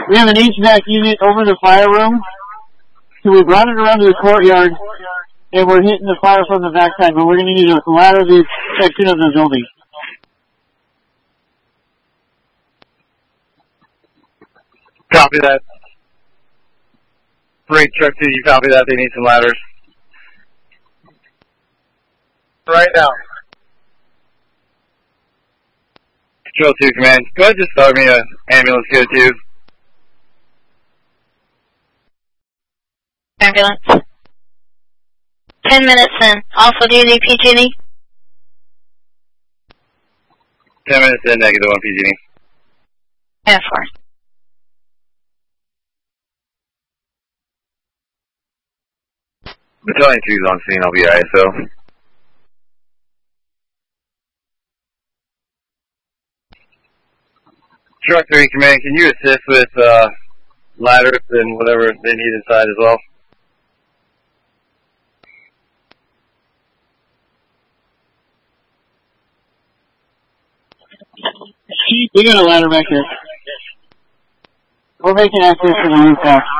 We have an HVAC unit over the fire room, so we brought it around to the courtyard, and we're hitting the fire from the backside, but we're going to need to ladder the section of the building. Copy that. Freight truck 2, you copy that? They need some ladders. Right now. Control 2 command. Go ahead and just start me an ambulance go to. Ambulance. 10 minutes in. Also, do you need PG&E? 10 minutes in, -1 PG&E. Yeah, 4. Battalion 2 is on scene, I'll be ISO. Truck 3 command, can you assist with ladders and whatever they need inside as well? We got a ladder back here. We're making access to the rooftop.